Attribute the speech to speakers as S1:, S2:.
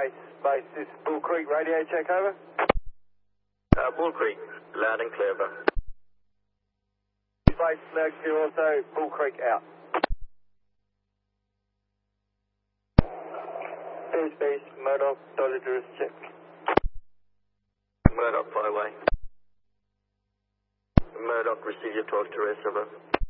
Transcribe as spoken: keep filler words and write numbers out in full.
S1: base, base, this is Bull Creek, radio check, over.
S2: Uh, Bull Creek, loud and clear, over.
S1: Base, loud clear also, Bull Creek out. Base, base, Murdoch, Dolly Dress check.
S2: Murdoch, flyway. Murdoch, receive your talk to rest, over.